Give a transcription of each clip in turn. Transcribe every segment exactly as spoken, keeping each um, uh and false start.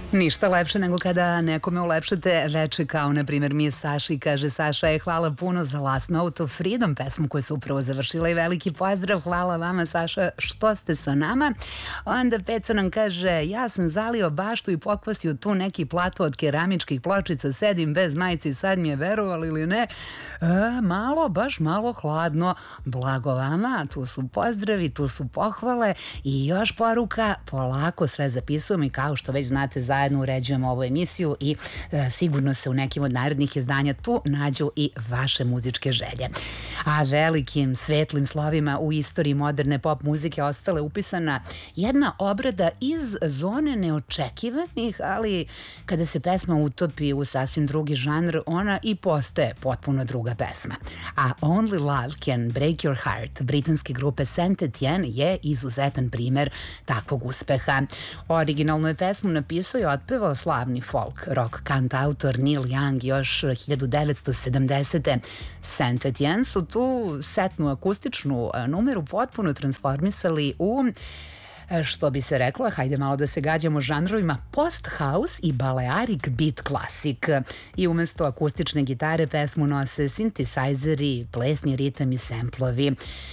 Ništa lepše nego kada nekome ulepšate veče, kao na primjer mi Saši. Kaže Saša je hvala puno za Last Note of Freedom, pesmu koju se upravo završila, i veliki pozdrav, hvala vama Saša što ste sa nama. Onda Peca nam kaže, ja sam zalio baštu i pokvasio tu neki plato od keramičkih pločica, sedim bez majice i sad mi je, verovali ili ne, e, malo, baš malo hladno. Blago vama, tu su pozdravi, tu su pohvale i još poruka, polako sve zapisujemo i kao što već znate, zajedno uređujemo ovu emisiju i e, sigurno se u nekim od narednih izdanja tu nađu i vaše muzičke želje. A velikim svetlim slovima u istoriji moderne pop muzike ostala je upisana jedna obrada iz zone neočekivanih, ali kada se pesma utopi u sasvim drugi žanr, ona i postaje potpuno druga pesma. A Only Love Can Break Your Heart britanske grupe Saint Etienne je izuzetan primer takvog uspeha. Originalnu je pesmu napisao i otpevao slavni folk rock kantautor Neil Young još hiljadu devetsto sedamdesete. Saint Etienne su tu setnu akustičnu numeru potpuno transformisali u, što bi se reklo, hajde malo da se gađamo žanrovima, post-house i balearic beat klasik. I umesto akustične gitare pesmu nose synthesizeri, plesni ritam i semplovi.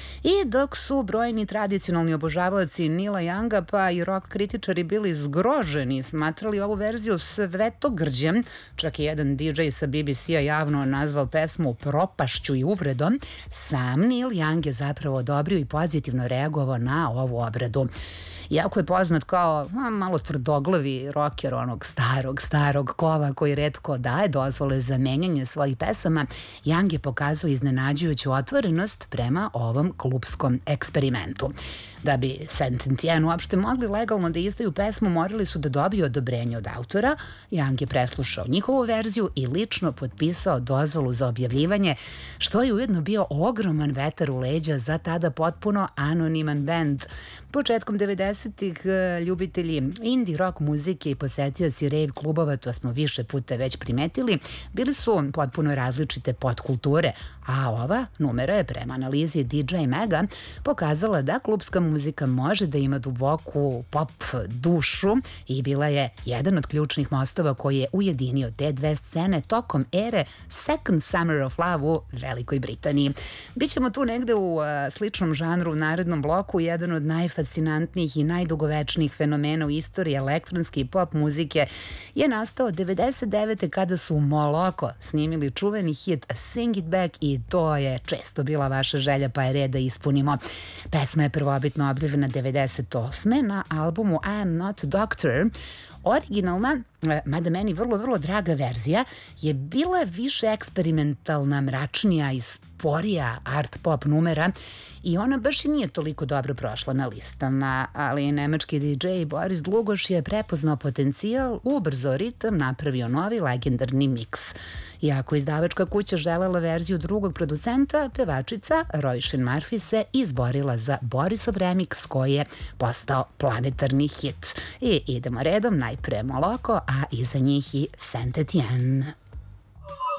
I dok su brojni tradicionalni obožavaoci Neila Younga pa i rock kritičari bili zgroženi, smatrali ovu verziju svetogrđem, čak i jedan di džej sa bi bi si-a javno nazvao pesmu propašću i uvredom, sam Neil Young je zapravo odobrio i pozitivno reagovao na ovu obradu. Iako je poznat kao a, malo tvrdoglavi rocker onog starog, starog kova koji retko daje dozvole za menjanje svojih pesama, Young je pokazao iznenađujuću otvorenost prema ovom klupskom eksperimentu. Da bi Saint Etienne uopšte mogli legalno da izdaju pesmu, morali su da dobiju odobrenje od autora. Young je preslušao njihovu verziju i lično potpisao dozvolu za objavljivanje, što je ujedno bio ogroman vetar u leđa za tada potpuno anoniman bend. Početkom devedesetih ljubitelji indie rock muzike i posetioci rave klubova, to smo više puta već primetili, bili su potpuno različite podkulture, a ova numera je prema analizi di džej Mega pokazala da klubska muzika može da ima duboku pop dušu i bila je jedan od ključnih mostova koji je ujedinio te dve scene tokom ere Second Summer of Love u Velikoj Britaniji. Bićemo tu negde u uh, sličnom žanru u narednom bloku. Jedan od najfascinantnijih i najdugovečnijih fenomena u istoriji elektronske i pop muzike je nastao devedeset devete kada su Moloko snimili čuveni hit Sing It Back i to je često bila vaša želja, pa je red da ispunimo. Pesma je prvobitno objavljena devedeset osme na albumu I Am Not Doctor. Originalna, mada meni vrlo, vrlo draga verzija, je bila više eksperimentalna, mračnija i sporija art pop numera i ona baš i nije toliko dobro prošla na listama, ali nemački di džej Boris Dlugoš je prepoznao potencijal, ubrzao ritam, napravio novi legendarni miks. Iako izdavačka kuća želela verziju drugog producenta, pevačica Roisin Murphy se izborila za Borisov remix koji je postao planetarni hit. I idemo redom, najpre Moloko, a iza njih i Saint Etienne.